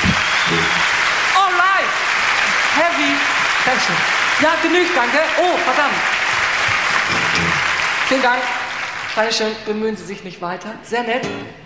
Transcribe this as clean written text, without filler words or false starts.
All right. Heavy. Dankeschön. Ja, genügt, danke. Oh, verdammt. Vielen Dank. Dankeschön. Bemühen Sie sich nicht weiter. Sehr nett.